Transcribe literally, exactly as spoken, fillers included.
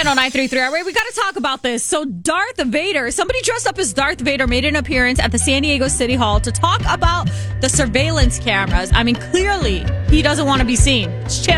Channel nine thirty-three. All right, we got to talk about this. So Darth Vader, somebody dressed up as Darth Vader made an appearance at the San Diego City Hall to talk about the surveillance cameras. I mean, clearly he doesn't want to be seen. It's Channel